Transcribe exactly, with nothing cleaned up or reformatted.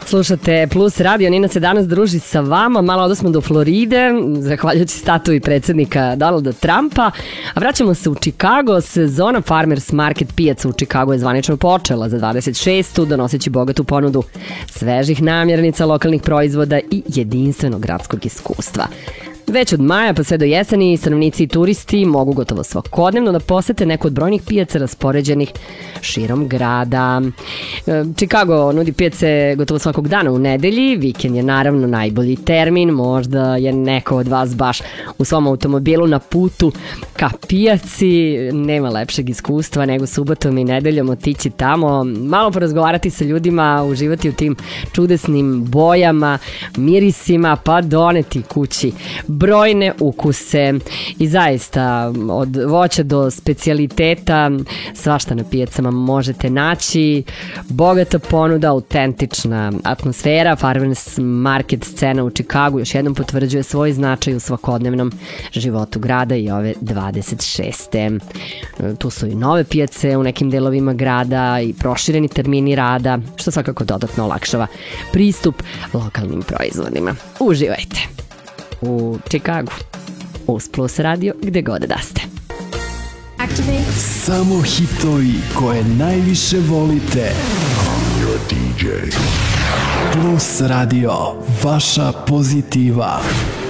Slušate Plus Radio, Nina se danas druži sa vama, malo odosmo do Floride, zahvaljujući statuji predsjednika Donalda Trumpa, a vraćamo se u Chicago. Sezona Farmers Market pijaca u Chicagu je zvanično počela za dvadeset šestu donoseći bogatu ponudu svežih namirnica, lokalnih proizvoda i jedinstvenog gradskog iskustva. Već od maja pa sve do jeseni stanovnici i turisti mogu gotovo svakodnevno da posete neku od brojnih pijaca raspoređenih širom grada. Chicago nudi pijace gotovo svakog dana u nedelji, vikend je naravno najbolji termin, možda je neko od vas baš u svom automobilu na putu ka pijaci, nema lepšeg iskustva nego subotom i nedeljom otići tamo, malo porazgovarati sa ljudima, uživati u tim čudesnim bojama, mirisima, pa doneti kući brojne ukuse i zaista od voća do specijaliteta svašta na pijacama možete naći. Bogata ponuda, autentična atmosfera, Farmers Market scena u Chicagu još jednom potvrđuje svoj značaj u svakodnevnom životu grada i ove dvadeset šeste. Tu su i nove pijace u nekim delovima grada i prošireni termini rada, što svakako dodatno olakšava pristup lokalnim proizvodima. Uživajte u Chicagu uz Plus Radio gde god da ste. Activate. Samo hitovi koje najviše volite. I'm your D J. Plus Radio, vaša pozitiva.